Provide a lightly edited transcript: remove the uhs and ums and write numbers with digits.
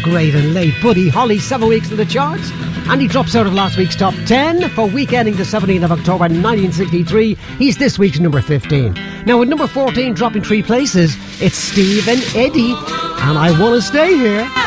great and late. Buddy Holly, 7 weeks in the charts. And he drops out of last week's top 10 for week ending the 17th of October 1963. He's this week's number 15. Now at number 14, dropping 3 places, it's Steve and Eddie. And I Want to Stay Here.